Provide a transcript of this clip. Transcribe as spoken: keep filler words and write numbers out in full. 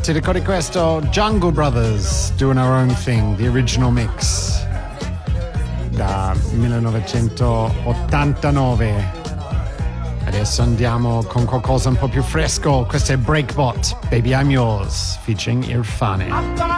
Ti ricordi questo? Jungle Brothers, Doing Our Own Thing, the original mix da millenovecentottantanove. Adesso andiamo con qualcosa un po' più fresco. Questo è Breakbot, Baby I'm Yours, featuring Irfane.